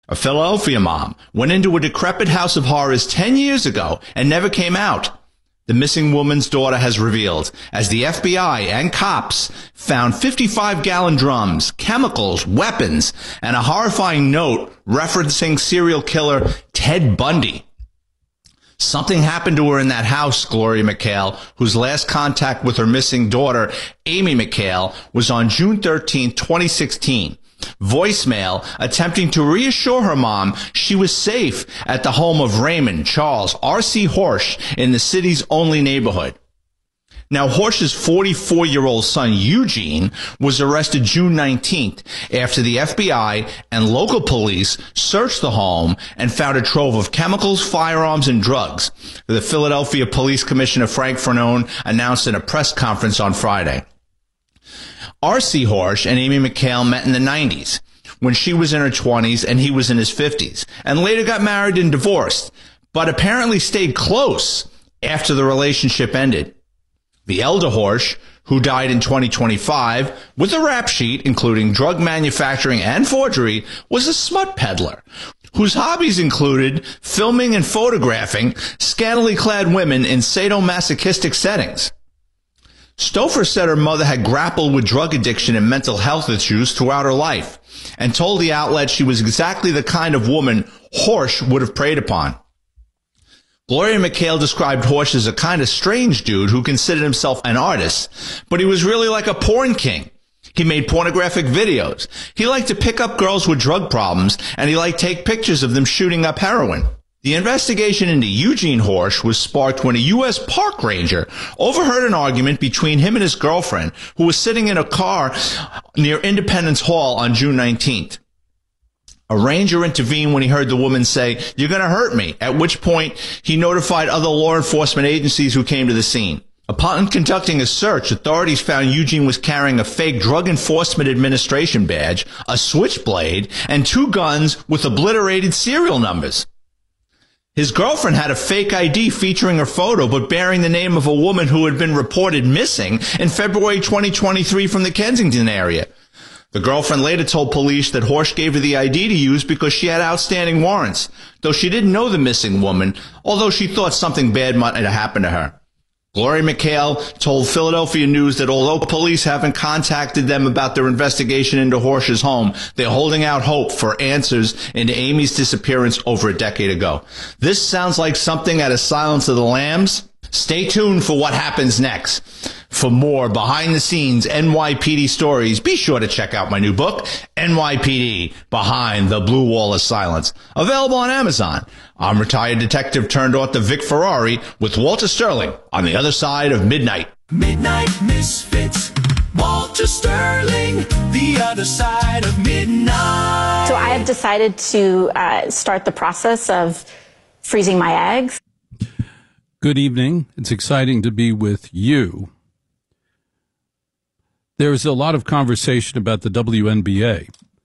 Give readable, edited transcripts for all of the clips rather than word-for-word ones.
A Philadelphia mom went into a decrepit house of horrors 10 years ago and never came out. The missing woman's daughter has revealed as the FBI and cops found 55-gallon drums, chemicals, weapons, and a horrifying note referencing serial killer Ted Bundy. Something happened to her in that house, Gloria McHale, whose last contact with her missing daughter, Amy McHale, was on June 13, 2016. Voicemail attempting to reassure her mom she was safe at the home of Raymond Charles R.C. Horsch in the city's only neighborhood. Now, Horsch's 44-year-old son, Eugene, was arrested June 19th after the FBI and local police searched the home and found a trove of chemicals, firearms, and drugs. The Philadelphia Police Commissioner Frank Fernone announced in a press conference on Friday. R.C. Horsch and Amy McHale met in the 90s when she was in her 20s and he was in his 50s, and later got married and divorced, but apparently stayed close after the relationship ended. The elder Horsch, who died in 2025, with a rap sheet including drug manufacturing and forgery, was a smut peddler whose hobbies included filming and photographing scantily clad women in sadomasochistic settings. Stouffer said her mother had grappled with drug addiction and mental health issues throughout her life and told the outlet she was exactly the kind of woman Horsch would have preyed upon. Gloria McHale described Horsch as a kind of strange dude who considered himself an artist, but he was really like a porn king. He made pornographic videos. He liked to pick up girls with drug problems, and he liked to take pictures of them shooting up heroin. The investigation into Eugene Horsch was sparked when a U.S. park ranger overheard an argument between him and his girlfriend, who was sitting in a car near Independence Hall on June 19th. A ranger intervened when he heard the woman say, "You're going to hurt me," at which point he notified other law enforcement agencies who came to the scene. Upon conducting a search, authorities found Eugene was carrying a fake Drug Enforcement Administration badge, a switchblade, and 2 guns with obliterated serial numbers. His girlfriend had a fake ID featuring her photo but bearing the name of a woman who had been reported missing in February 2023 from the Kensington area. The girlfriend later told police that Horsch gave her the ID to use because she had outstanding warrants, though she didn't know the missing woman, although she thought something bad might have happened to her. Gloria McHale told Philadelphia News that although police haven't contacted them about their investigation into Horsch's home, they're holding out hope for answers into Amy's disappearance over a decade ago. This sounds like something out of Silence of the Lambs. Stay tuned for what happens next. For more behind-the-scenes NYPD stories, be sure to check out my new book, NYPD Behind the Blue Wall of Silence, available on Amazon. I'm retired detective turned author Vic Ferrari with Walter Sterling on the other side of midnight. Midnight Misfits, Walter Sterling, the other side of midnight. So I have decided to start the process of freezing my eggs. Good evening. It's exciting to be with you. There's a lot of conversation about the WNBA.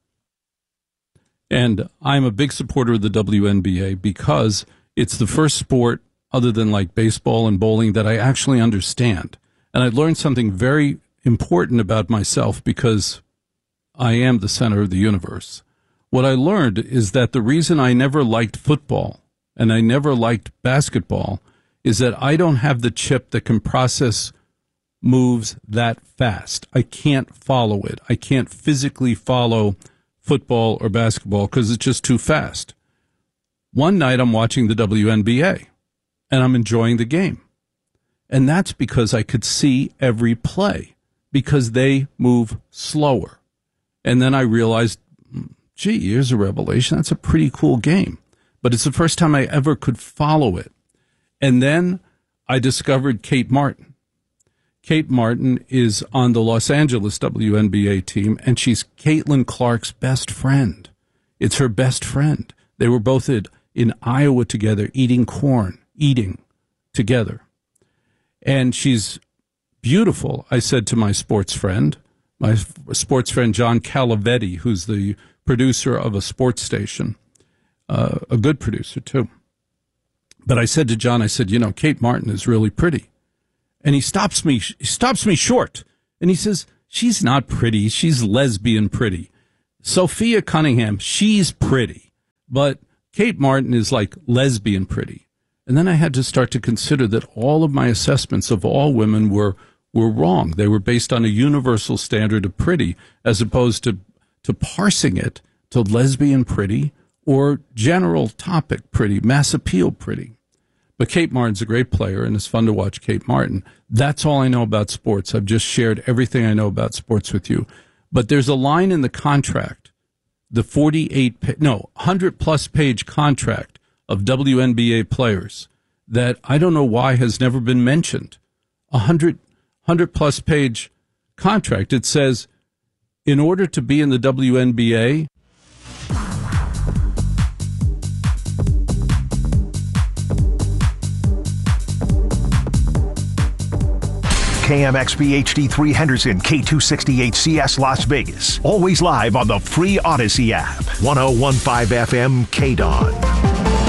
And I'm a big supporter of the WNBA because it's the first sport, other than like baseball and bowling, that I actually understand. And I learned something very important about myself because I am the center of the universe. What I learned is that the reason I never liked football and I never liked basketball is that I don't have the chip that can process moves that fast. I can't follow it. I can't physically follow football or basketball because it's just too fast. One night I'm watching the WNBA and I'm enjoying the game. And that's because I could see every play because they move slower. And then I realized, gee, here's a revelation. That's a pretty cool game. But it's the first time I ever could follow it. And then I discovered Kate Martin. Kate Martin is on the Los Angeles WNBA team, and she's Caitlin Clark's best friend. It's her best friend. They were both in Iowa together, eating together. And she's beautiful. I said to my sports friend John Calavetti, who's the producer of a sports station, a good producer too. But I said to John, I said, Kate Martin is really pretty. And he stops me short. And he says, she's not pretty. She's lesbian pretty. Sophia Cunningham, she's pretty. But Kate Martin is like lesbian pretty. And then I had to start to consider that all of my assessments of all women were wrong. They were based on a universal standard of pretty, as opposed to parsing it to lesbian pretty or general topic pretty, mass appeal pretty. But Kate Martin's a great player, and it's fun to watch Kate Martin. That's all I know about sports. I've just shared everything I know about sports with you. But there's a line in the contract, the 100-plus page contract of WNBA players that I don't know why has never been mentioned. 100-plus page contract. It says, in order to be in the WNBA, KMXB HD3 Henderson, K268CS Las Vegas. Always live on the free Odyssey app. 1015 FM KDON.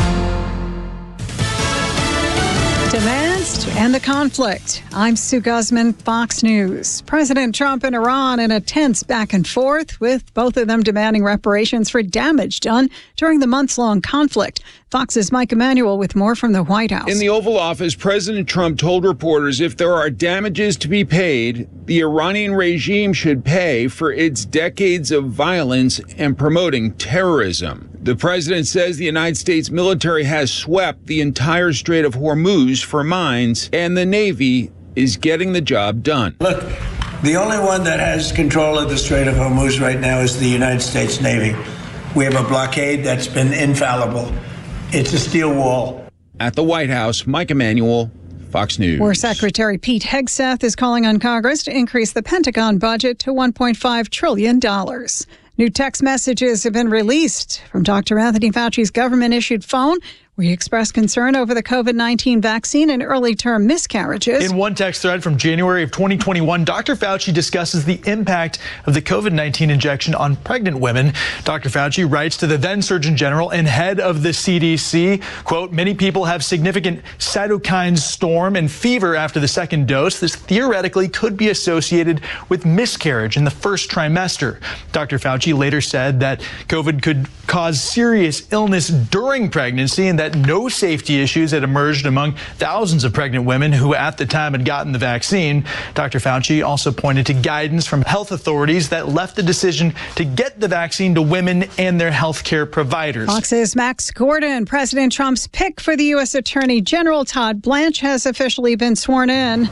Demands to end the conflict. I'm Sue Guzman, Fox News. President Trump and Iran in a tense back and forth, with both of them demanding reparations for damage done during the months-long conflict. Fox's Mike Emanuel with more from the White House. In the Oval Office, President Trump told reporters if there are damages to be paid, the Iranian regime should pay for its decades of violence and promoting terrorism. The president says the United States military has swept the entire Strait of Hormuz for mines, and the Navy is getting the job done. Look, the only one that has control of the Strait of Hormuz right now is the United States Navy. We have a blockade that's been infallible. It's a steel wall. At the White House, Mike Emanuel, Fox News. War Secretary Pete Hegseth is calling on Congress to increase the Pentagon budget to $1.5 trillion. New text messages have been released from Dr. Anthony Fauci's government-issued phone, where he expressed concern over the COVID-19 vaccine and early-term miscarriages. In one text thread from January of 2021, Dr. Fauci discusses the impact of the COVID-19 injection on pregnant women. Dr. Fauci writes to the then Surgeon General and head of the CDC, quote, many people have significant cytokine storm and fever after the second dose. This theoretically could be associated with miscarriage in the first trimester. Dr. Fauci later said that COVID could cause serious illness during pregnancy and that no safety issues had emerged among thousands of pregnant women who at the time had gotten the vaccine. Dr. Fauci also pointed to guidance from health authorities that left the decision to get the vaccine to women and their health care providers. Fox's Max Gordon, President Trump's pick for the U.S. Attorney General Todd Blanche, has officially been sworn in.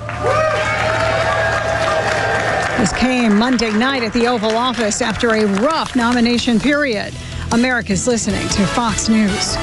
This came Monday night at the Oval Office after a rough nomination period. America's listening to Fox News.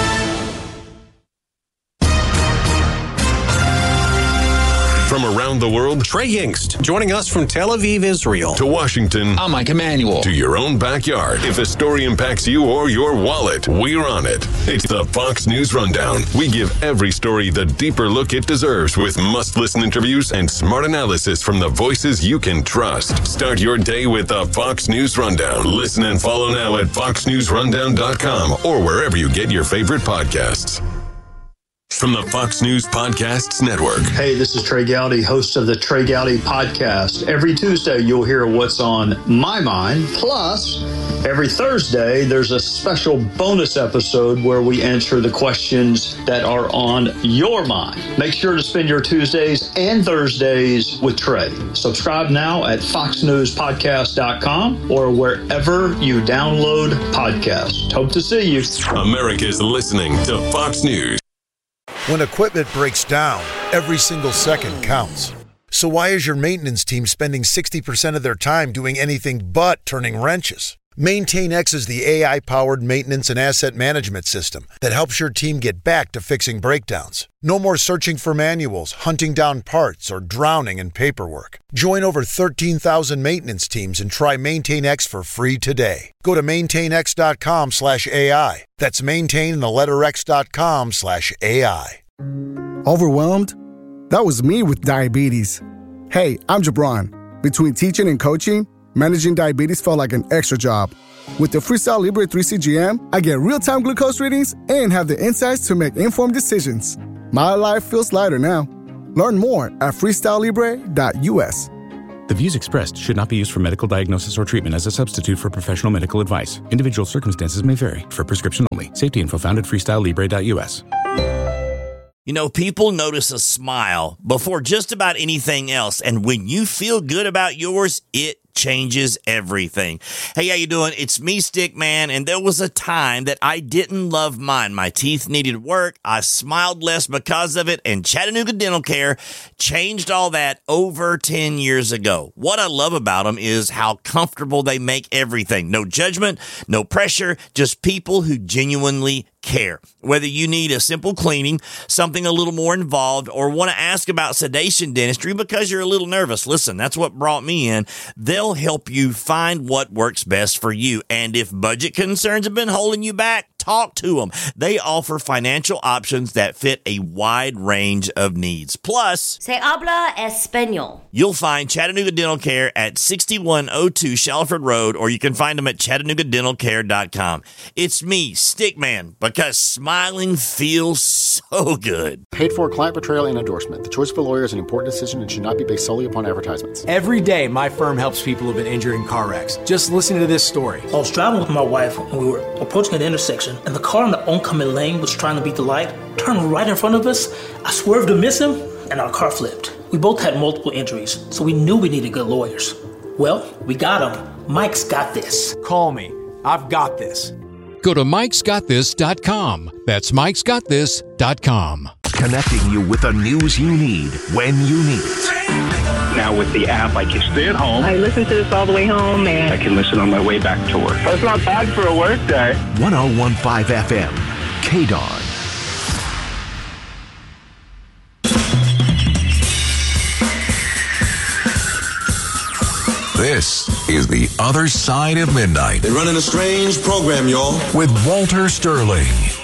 From around the world, Trey Yingst, joining us from Tel Aviv, Israel. To Washington, I'm Mike Emanuel. To your own backyard. If a story impacts you or your wallet, we're on it. It's the Fox News Rundown. We give every story the deeper look it deserves with must-listen interviews and smart analysis from the voices you can trust. Start your day with the Fox News Rundown. Listen and follow now at foxnewsrundown.com or wherever you get your favorite podcasts. From the Fox News Podcasts Network. Hey, this is Trey Gowdy, host of the Trey Gowdy Podcast. Every Tuesday, you'll hear what's on my mind. Plus, every Thursday, there's a special bonus episode where we answer the questions that are on your mind. Make sure to spend your Tuesdays and Thursdays with Trey. Subscribe now at foxnewspodcast.com or wherever you download podcasts. Hope to see you. America's listening to Fox News. When equipment breaks down, every single second counts. So why is your maintenance team spending 60% of their time doing anything but turning wrenches? MaintainX is the AI-powered maintenance and asset management system that helps your team get back to fixing breakdowns. No more searching for manuals, hunting down parts, or drowning in paperwork. Join over 13,000 maintenance teams and try MaintainX for free today. Go to maintainx.com/AI. That's maintain.x.com/AI. Overwhelmed? That was me with diabetes. Hey, I'm Jabron. Between teaching and coaching, managing diabetes felt like an extra job. With the Freestyle Libre 3 CGM, I get real-time glucose readings and have the insights to make informed decisions. My life feels lighter now. Learn more at freestylelibre.us. The views expressed should not be used for medical diagnosis or treatment as a substitute for professional medical advice. Individual circumstances may vary. For prescription only. Safety info found at freestylelibre.us. You know, people notice a smile before just about anything else. And when you feel good about yours, it changes everything. Hey, how you doing? It's me, Stickman, and there was a time that I didn't love mine. My teeth needed work. I smiled less because of it, and Chattanooga Dental Care changed all that over 10 years ago. What I love about them is how comfortable they make everything. No judgment, no pressure, just people who genuinely care. Whether you need a simple cleaning, something a little more involved, or want to ask about sedation dentistry because you're a little nervous, listen, that's what brought me in. They'll help you find what works best for you. And if budget concerns have been holding you back, talk to them. They offer financial options that fit a wide range of needs. Plus, Se habla español. You'll find Chattanooga Dental Care at 6102 Shalford Road, or you can find them at ChattanoogaDentalCare.com. It's me, Stickman, because smiling feels so good. Paid for client betrayal and endorsement. The choice of a lawyer is an important decision and should not be based solely upon advertisements. Every day, my firm helps people who've been injured in car wrecks. Just listen to this story. I was driving with my wife and we were approaching an intersection, and the car in the oncoming lane was trying to beat the light, turned right in front of us. I swerved to miss him, and our car flipped. We both had multiple injuries, so we knew we needed good lawyers. Well, we got him. Mike's got this. Call me. I've got this. Go to mikesgotthis.com. That's mikesgotthis.com. Connecting you with the news you need when you need it. Now with the app, I can stay at home. I listen to this all the way home, and I can listen on my way back to work. That's not bad for a work day. 101.5 FM, KDON. This is The Other Side of Midnight. They're running a strange program, y'all. With Walter Sterling.